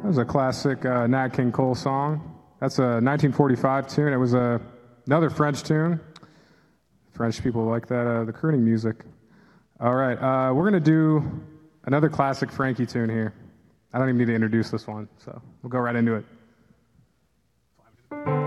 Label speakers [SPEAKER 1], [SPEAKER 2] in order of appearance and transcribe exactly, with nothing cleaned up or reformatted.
[SPEAKER 1] That was a classic uh, Nat King Cole song. That's a nineteen forty-five tune. It was a, another French tune. French people like that, uh, the crooning music. All right, uh, we're going to do another classic Frankie tune here. I don't even need to introduce this one, so we'll go right into it.